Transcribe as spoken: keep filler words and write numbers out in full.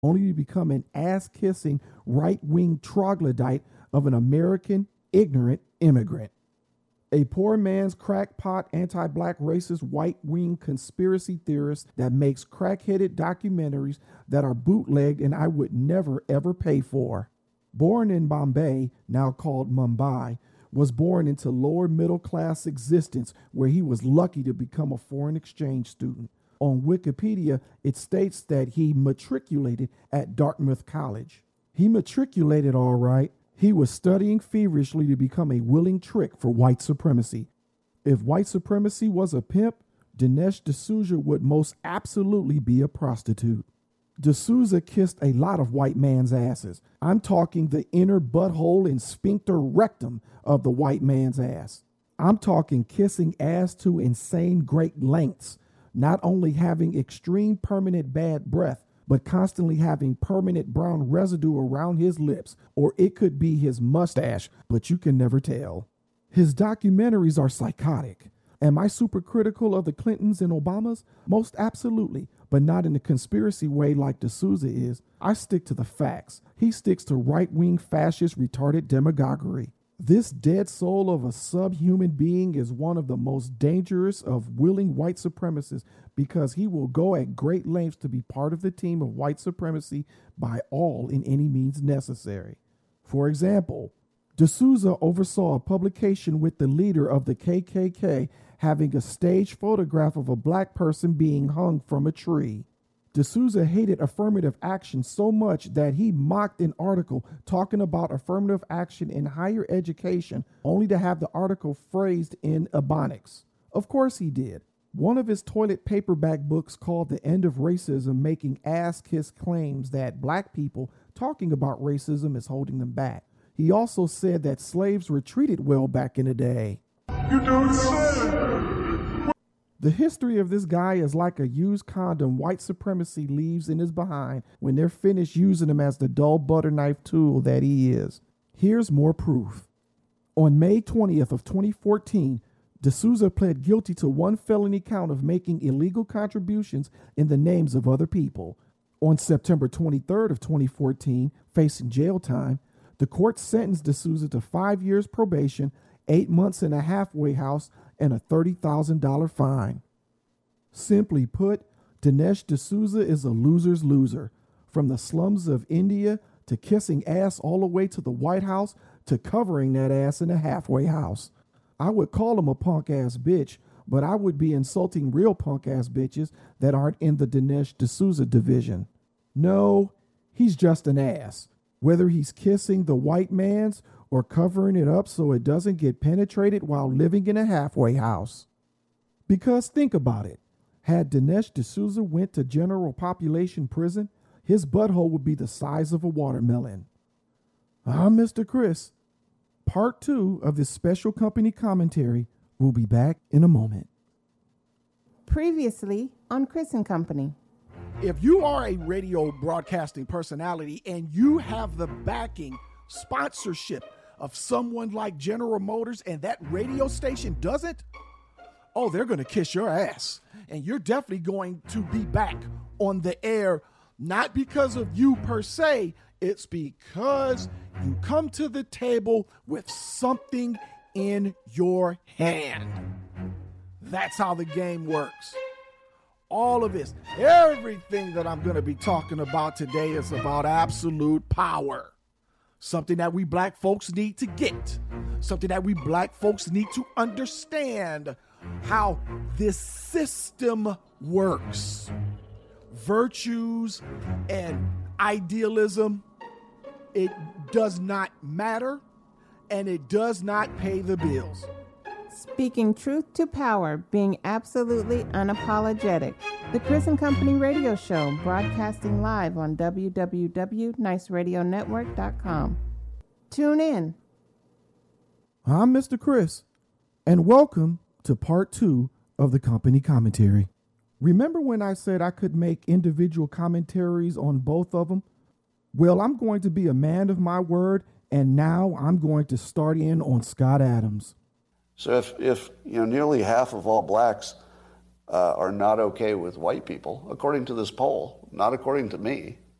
only to become an ass-kissing right-wing troglodyte of an American ignorant immigrant. A poor man's crackpot, anti-black, racist, white-wing conspiracy theorist that makes crack-headed documentaries that are bootlegged and I would never, ever pay for. Born in Bombay, now called Mumbai, was born into lower middle-class existence where he was lucky to become a foreign exchange student. On Wikipedia, it states that he matriculated at Dartmouth College. He matriculated all right. He was studying feverishly to become a willing trick for white supremacy. If white supremacy was a pimp, Dinesh D'Souza would most absolutely be a prostitute. D'Souza kissed a lot of white man's asses. I'm talking the inner butthole and sphincter rectum of the white man's ass. I'm talking kissing ass to insane great lengths, not only having extreme permanent bad breath, but constantly having permanent brown residue around his lips, or it could be his mustache, but you can never tell. His documentaries are psychotic. Am I super critical of the Clintons and Obamas? Most absolutely, but not in the conspiracy way like D'Souza is. I stick to the facts. He sticks to right-wing fascist retarded demagoguery. This dead soul of a subhuman being is one of the most dangerous of willing white supremacists because he will go at great lengths to be part of the team of white supremacy by all in any means necessary. For example, D'Souza oversaw a publication with the leader of the K K K having a staged photograph of a black person being hung from a tree. D'Souza hated affirmative action so much that he mocked an article talking about affirmative action in higher education only to have the article phrased in Ebonics. Of course he did. One of his toilet paperback books called The End of Racism making ass-kiss claims that black people talking about racism is holding them back. He also said that slaves were treated well back in the day. You don't say! The history of this guy is like a used condom white supremacy leaves in his behind when they're finished using him as the dull butter knife tool that he is. Here's more proof. On May twentieth of twenty fourteen, D'Souza pled guilty to one felony count of making illegal contributions in the names of other people. On September twenty-third of twenty fourteen, facing jail time, the court sentenced D'Souza to five years probation, eight months in a halfway house, and a thirty thousand dollars fine. Simply put, Dinesh D'Souza is a loser's loser. From the slums of India to kissing ass all the way to the White House to covering that ass in a halfway house. I would call him a punk-ass bitch, but I would be insulting real punk-ass bitches that aren't in the Dinesh D'Souza division. No, he's just an ass. Whether he's kissing the white man's or covering it up so it doesn't get penetrated while living in a halfway house. Because think about it. Had Dinesh D'Souza went to general population prison, his butthole would be the size of a watermelon. I'm Mister Chris. Part two of this special company commentary will be back in a moment. Previously on Chris and Company. If you are a radio broadcasting personality and you have the backing, sponsorship of someone like General Motors and that radio station doesn't, oh, they're going to kiss your ass. And you're definitely going to be back on the air, not because of you per se, it's because you come to the table with something in your hand. That's how the game works. All of this, everything that I'm going to be talking about today is about absolute power. Something that we black folks need to get. Something that we black folks need to understand how this system works. Virtues and idealism, it does not matter and it does not pay the bills. Speaking truth to power, being absolutely unapologetic. The Chris and Company radio show, broadcasting live on w w w dot nice radio network dot com. Tune in. I'm Mister Chris, and welcome to part two of the company commentary. Remember when I said I could make individual commentaries on both of them? Well, I'm going to be a man of my word, and now I'm going to start in on Scott Adams. So if, if you know, nearly half of all blacks uh, are not okay with white people, according to this poll, not according to me,